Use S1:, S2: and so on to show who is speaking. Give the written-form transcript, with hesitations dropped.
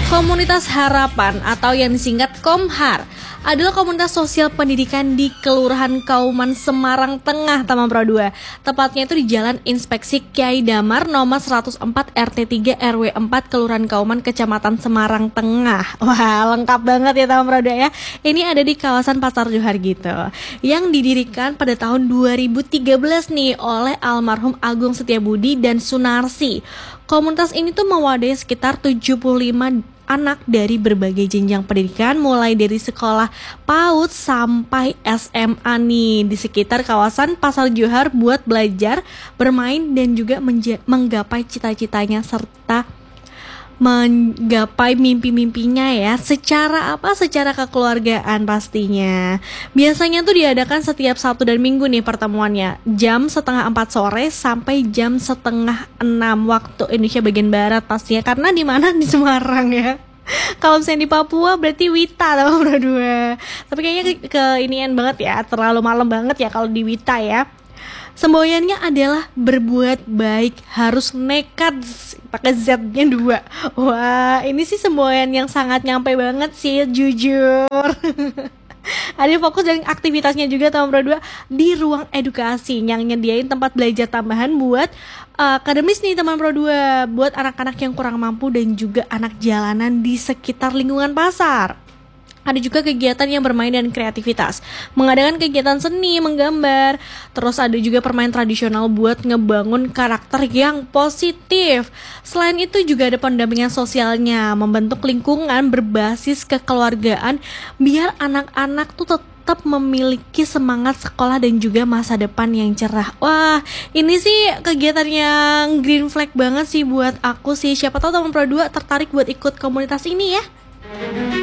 S1: Komunitas Harapan atau yang disingkat Komhar adalah komunitas sosial pendidikan di Kelurahan Kauman, Semarang Tengah, Taman Pro 2. Tepatnya itu di Jalan Inspeksi Kiai Damar nomor 104 RT 3 RW 4 Kelurahan Kauman, Kecamatan Semarang Tengah. Wah, lengkap banget ya Taman Pro 2 ya. Ini ada di kawasan Pasar Johar gitu. Yang didirikan pada tahun 2013 nih oleh almarhum Agung Setiabudi dan Sunarsi. Komunitas ini tuh mewadai sekitar 75 anak dari berbagai jenjang pendidikan, mulai dari sekolah PAUD sampai SMA nih, di sekitar kawasan Pasar Johar buat belajar, bermain, dan juga menggapai cita-citanya serta menggapai mimpi-mimpinya ya. Secara kekeluargaan pastinya. Biasanya tuh diadakan setiap Sabtu dan Minggu nih pertemuannya, jam 3:30 sore sampai jam 5:30 waktu Indonesia bagian Barat pastinya, karena di mana, di Semarang ya. Kalau misalnya di Papua berarti Wita atau Berdua. Tapi kayaknya ke inian banget ya, terlalu malam banget ya kalau di Wita ya. Semboyannya adalah berbuat baik harus nekat, pakai Z-nya 2. Wah, ini sih semboyan yang sangat nyampe banget sih, jujur. Ada fokus dan aktivitasnya juga Taman Pro 2 di ruang edukasi yang nyediain tempat belajar tambahan buat akademis nih Taman Pro 2, buat anak-anak yang kurang mampu dan juga anak jalanan di sekitar lingkungan pasar. Ada juga kegiatan yang bermain dan kreativitas, mengadakan kegiatan seni, menggambar. Terus ada juga permainan tradisional buat ngebangun karakter yang positif. Selain itu juga ada pendampingan sosialnya, membentuk lingkungan berbasis kekeluargaan biar anak-anak tuh tetap memiliki semangat sekolah dan juga masa depan yang cerah. Wah, ini sih kegiatan yang green flag banget sih buat aku sih. Siapa tahu Taman Pro 2 tertarik buat ikut komunitas ini ya.